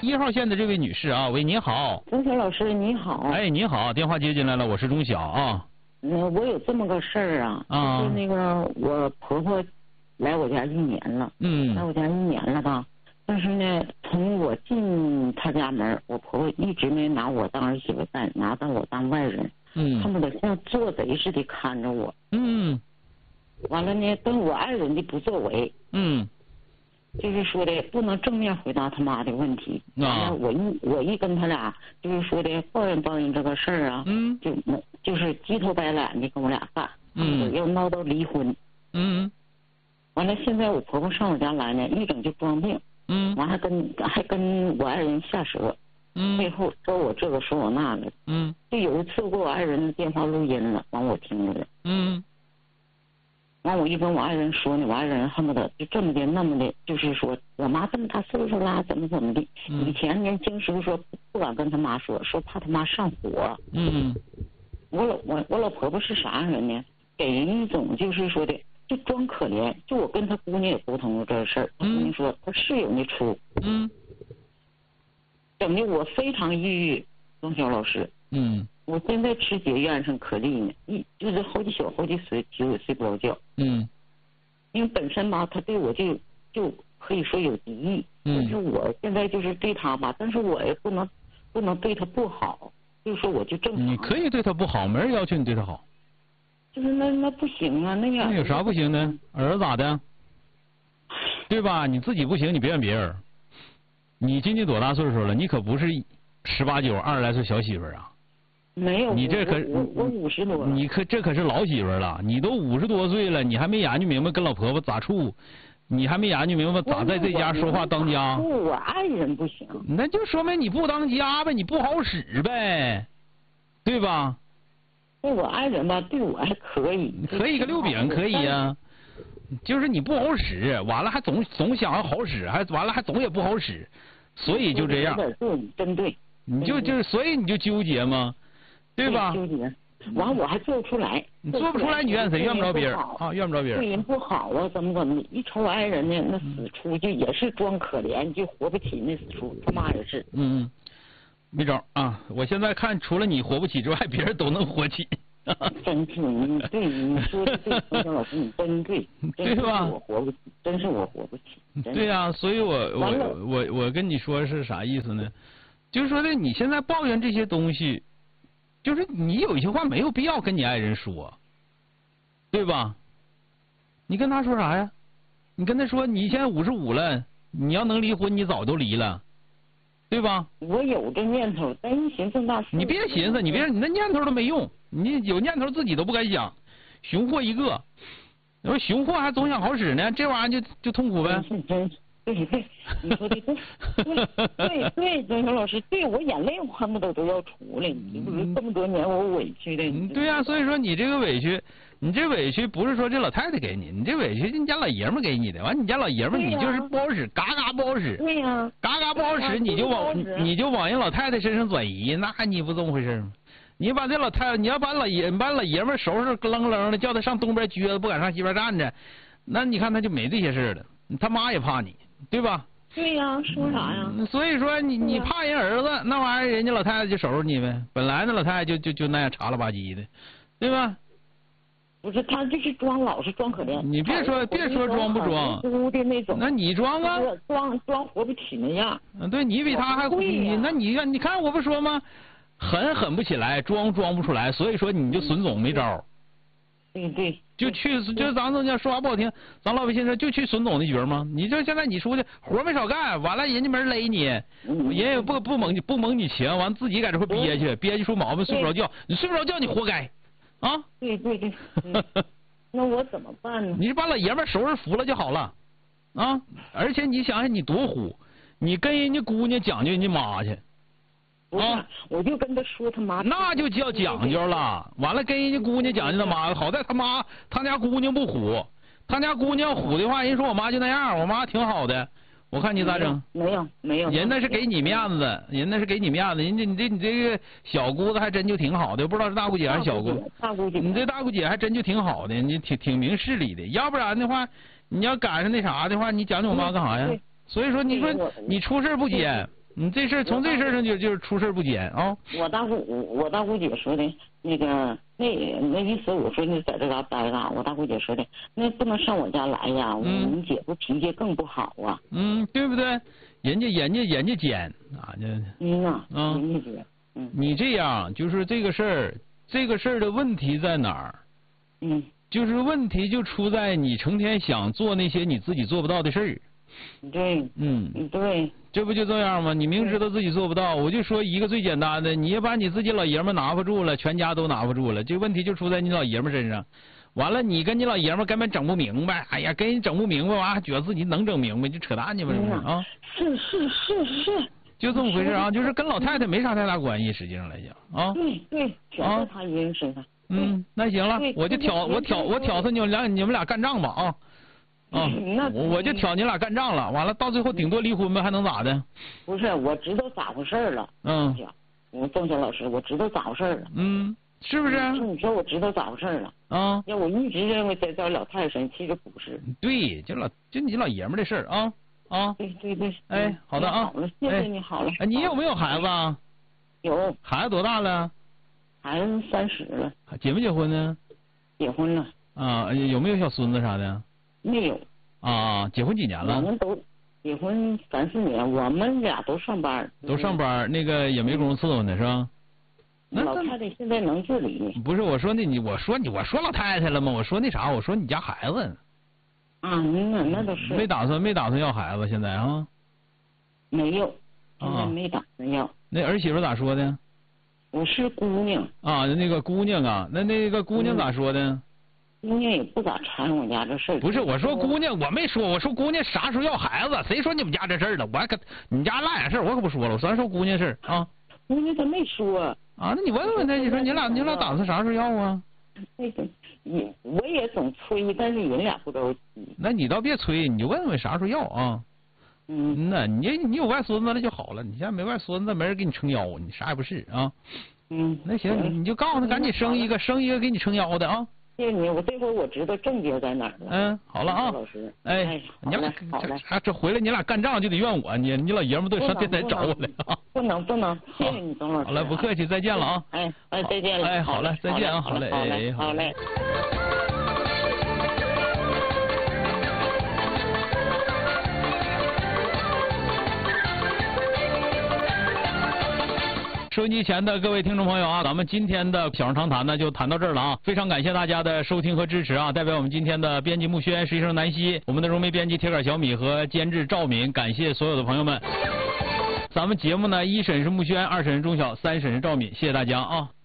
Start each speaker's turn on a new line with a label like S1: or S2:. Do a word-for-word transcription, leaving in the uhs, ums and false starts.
S1: 一号线的这位女士啊，喂，你好。
S2: 钟晓老师你好。
S1: 哎，你好，电话接进来了，我是钟晓啊。
S2: 嗯，我有这么个事儿啊，
S1: 啊，
S2: 就是那个我婆婆来我家一年了，
S1: 嗯，
S2: 来我家一年了吧，但是呢，从我进她家门，我婆婆一直没拿我当儿媳妇待，拿当我当外人，
S1: 嗯，
S2: 恨不得像做贼似的看着我，
S1: 嗯，
S2: 完了呢，跟我爱人的不作为，
S1: 嗯。
S2: 就是说的不能正面回答他妈的问题。
S1: 啊，
S2: 我一我一跟他俩就是说的抱怨抱怨这个事儿啊，
S1: 嗯，
S2: 就就是鸡头白脸的跟我俩干，
S1: 嗯，
S2: 要闹到离婚。
S1: 嗯，
S2: 完了，现在我婆婆上我家来呢，一整就装病。
S1: 嗯，
S2: 完还跟还跟我爱人下手。
S1: 嗯，
S2: 背后说我这个说我那个。
S1: 嗯，
S2: 就有一次给我爱人的电话录音了，完我听着了。
S1: 嗯。
S2: 完我一跟我爱人说呢，我爱人恨不得就这么的那么的，就是说我妈这么大岁数啦，怎么怎么的。
S1: 嗯、
S2: 以前年轻时候说不敢跟他妈说，说怕他妈上火。
S1: 嗯。
S2: 我老我我老婆婆是啥样人呢？给人一种就是说的就装可怜。就我跟他姑娘也沟通过这事儿，他姑娘说他是有那出。
S1: 嗯。
S2: 整的我非常抑郁，钟晓老师。
S1: 嗯。
S2: 我现在吃解怨上可厉呢，一就是好几宿好几睡就睡不着觉。
S1: 嗯。
S2: 因为本身吧，他对我就就可以说有敌意。嗯。但是我现在就是对他吧，但是我也不能不能对他不好，就是说我就正常。
S1: 你可以对他不好，没人要求你对他好。
S2: 就是那那不行啊，那样。
S1: 那有啥不行的？儿子咋的？对吧？你自己不行，你别怨别人。你今年多大岁数了？你可不是十八九、二十来岁小媳妇儿啊。
S2: 没有，
S1: 你这可
S2: 我我五十多了。
S1: 你可这可是老媳妇儿了，你都五十多岁了，你还没研究明白跟老婆婆咋处，你还没研究明白咋在这家说话当家。
S2: 不，我爱人不行。
S1: 那就说明你不当家呗，你不好使呗，对吧？
S2: 对我爱人吧，对我还可以。
S1: 可以个六饼，可以呀、啊。就是你不好使，完了还总总想要好使，还完了还总也不好使，所以就这样。
S2: 对，真对。
S1: 你就就是所以你就纠结嘛。对吧？
S2: 纠结，完我还做不出来。
S1: 你做不出来，你怨谁？怨不着别人啊，怨不着别人。
S2: 对人不好啊，怎么怎么的？一瞅我爱人呢，那死出就也是装可怜，就活不起那死出。他妈也是。
S1: 嗯嗯，没招啊！我现在看，除了你活不起之外，别人都能活起。
S2: 真是你对你说的对，钟晓老师你真对，
S1: 对吧？
S2: 我活不起，真是我活不起。
S1: 对呀、啊，所以我我我我跟你说是啥意思呢？就是说的你现在抱怨这些东西。就是你有一些话没有必要跟你爱人说，对吧？你跟他说啥呀？你跟他说你现在五十五了，你要能离婚，你早都离了，对吧？
S2: 我有这念头，但一寻思那……
S1: 你别寻思，你别你那念头都没用，你有念头自己都不敢想，熊货一个。你说熊货还总想好使呢，这玩意儿就就痛苦呗。
S2: 是真是。对对，你说的对，对对对，钟晓老师，对我眼泪我恨不得都要出来。你不是这么多年我委屈的。
S1: 对呀、啊，所以说你这个委屈，你这委屈不是说这老太太给你，你这委屈是你家老爷们给你的。完，你家老爷们你就是不好使，嘎嘎不好使。
S2: 对呀、啊，
S1: 嘎嘎不好使，你就往你就往人老太太身上转移，那你不这么回事吗？你把这老太太，你要把老爷把老爷们收拾愣愣的，叫他上东边撅着，不敢上西边站着，那你看他就没这些事了。他妈也怕你。对吧？
S2: 对呀、啊，说啥呀？
S1: 所以说你你怕人儿子，那玩意儿人家老太太就收拾你呗。本来那老太太就就就那样查了吧唧的，对吧？
S2: 不是，他就是装老实装可怜。
S1: 你别说别说装不装，
S2: 的那种。
S1: 那你装啊？
S2: 装装活不起那样。
S1: 嗯，对你比他还你那你看你看我不说吗？狠狠不起来，装装不出来，所以说你就损总没招。
S2: 对对。
S1: 就去就咱这讲说话不好听，咱老百姓说就去孙总那角吗？你这现在你出去活没少干，完了人家没人勒你，人也不不蒙你不蒙你情，完自己在这块憋屈，憋屈出毛病睡不着觉，你睡不着觉你活该，啊？
S2: 对对对。嗯、那我怎么办呢？
S1: 你把老爷们收拾服了就好了，啊！而且你想想你多虎，你跟人家姑娘讲究人家妈去。
S2: 啊！我就跟他说他妈，
S1: 那就叫讲究了。完了跟人家姑娘讲究他妈，好在他妈他家姑娘不虎，他家姑娘虎的话，人说我妈就那样，我妈挺好的。我看你咋整？
S2: 没有没有，
S1: 人那是给你面子，人那是给你面子，人家你这你这个小姑子还真就挺好的，不知道是大姑姐还是小姑。
S2: 大姑姐，
S1: 你这大姑姐还真就挺好的，你挺挺明事理的。要不然的话，你要赶上那啥的话，你讲讲我妈干啥呀？所以说你说你出事不接。 你这事从这事上就就是出事不简啊。
S2: 我大姑我大姑姐说的，那个那那意思我说你在这嘎待着，我大姑姐说的，那不能上我家来呀，我们姐夫脾气更不好啊。
S1: 嗯，对不对？人家人家人家奸啊，这
S2: 嗯呐，人家奸。嗯。
S1: 你这样就是这个事儿，这个事儿的问题在哪儿？
S2: 嗯。
S1: 就是问题就出在你成天想做那些你自己做不到的事儿。
S2: 对。
S1: 嗯。
S2: 对。
S1: 这不就这样吗？你明知道自己做不到，我就说一个最简单的，你要把你自己老爷们拿不住了，全家都拿不住了，这问题就出在你老爷们身上。完了，你跟你老爷们根本整不明白，哎呀，跟人整不明白，完觉得自己能整明白，就扯淡去吧，是不是啊？
S2: 是是是是。
S1: 就这么回事啊，就是跟老太太没啥太大关系，实际上来讲啊。
S2: 对对，全在他一人身上。
S1: 嗯，那行了，我就挑我挑我挑唆你们俩你们俩干仗吧啊啊！我我就挑你俩干仗了，完了到最后顶多离婚呗，还能咋的？
S2: 不是，我知道咋回事了。
S1: 嗯。
S2: 我邓小老师，我知道咋回事了。
S1: 嗯，是不是？
S2: 你说我知道咋回事了。
S1: 啊。
S2: 要我一直认为在这老太太身，其实不是。
S1: 对，就老就你老爷们的事儿啊啊。
S2: 对对对。
S1: 哎，好的啊。
S2: 好了，谢谢你，好了。
S1: 哎，你有没有孩子啊？
S2: 有。
S1: 孩子多大了？
S2: 孩子三十了。
S1: 结没结婚呢？
S2: 结婚了。
S1: 啊，有没有小孙子啥的？
S2: 没有。
S1: 啊，结婚几年了？
S2: 我们都结婚三四年，我们俩都上班。
S1: 都上班，那个也没工夫伺候呢，是吧？
S2: 老太太现在能自理。
S1: 不是，我说那你，我说你，我说老太太了吗？我说那啥，我说你家孩子。
S2: 啊，那那都是。
S1: 没打算，没打算要孩子，现在啊。
S2: 没有，现在没打算要。
S1: 那儿媳妇咋说的？
S2: 我是姑娘。
S1: 啊，那个姑娘啊，那那个姑娘咋说的？
S2: 姑娘也不咋掺我家这事儿。
S1: 不是，我说姑娘，我没说，我说姑娘啥时候要孩子？谁说你们家这事儿了？我还可你家那点事儿，我可不说了，我咱说姑娘事儿啊。
S2: 姑娘她没说。
S1: 啊，那你问问她，你说你俩你俩打算啥时候要啊？
S2: 那个也我也总催，但是人俩不着急。
S1: 那你倒别催，你就问问啥时候要啊？
S2: 嗯。
S1: 那你你有外孙子那就好了，你现在没外孙子，没人给你撑腰，你啥也不是啊。
S2: 嗯。
S1: 那行，你你就告诉他赶紧生一个，生一个给你撑腰的啊。
S2: 谢谢你，我这回我知道症结在哪儿了。
S1: 嗯，好了啊。
S2: 老师。
S1: 哎，你俩这这回来你俩干仗就得怨我，你你老爷们都上电台找我来啊。
S2: 不能不能，谢谢你，董老师。
S1: 好了，不客气，再见了啊。
S2: 哎哎，再见了。
S1: 哎，好了，再见啊，好嘞，哎，
S2: 好嘞。
S1: 收音机前的各位听众朋友啊，咱们今天的小声长谈呢就谈到这儿了啊，非常感谢大家的收听和支持啊！代表我们今天的编辑木轩、实习生南希、我们的融媒编辑铁杆小米和监制赵敏，感谢所有的朋友们。咱们节目呢，一审是木轩，二审是钟晓，三审是赵敏，谢谢大家啊！